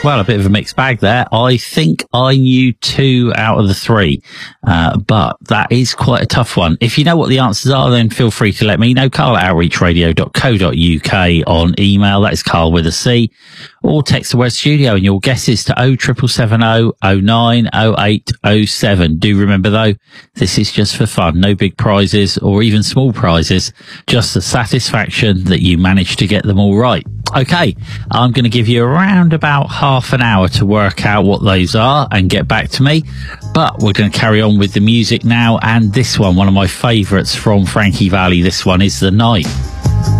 Well, a bit of a mixed bag there. I think I knew 2 out of the 3, but that is quite a tough one. If you know what the answers are, then feel free to let me know. Carl@outreachradio.co.uk on email. That is Carl with a C. Or text the word studio and your guesses to 07770 09 08 07. Do remember though, this is just for fun. No big prizes or even small prizes. Just the satisfaction that you managed to get them all right. Okay, I'm going to give you around about half an hour to work out what those are and get back to me. But we're going to carry on with the music now. And this one of my favourites from Frankie Valli. This one is The Night.